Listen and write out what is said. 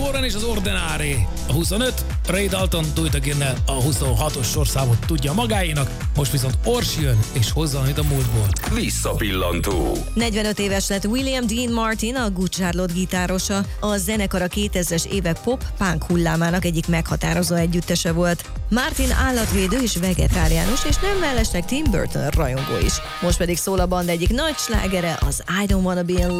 Warren és az Ordinary. A 25, Ray Dalton Do It Again-nel a 26-os sorszámot tudja magáénak, most viszont Ors jön és hozza, amit a múltból. Visszapillantó. 45 éves lett William Dean Martin, a Good Charlotte gitárosa. A zenekar a 2000-es évek pop-punk hullámának egyik meghatározó együttese volt. Martin állatvédő és vegetáriánus, és nem mellesleg Tim Burton rajongó is. Most pedig szól a band egyik nagy slágere, az I Don't Wanna Be in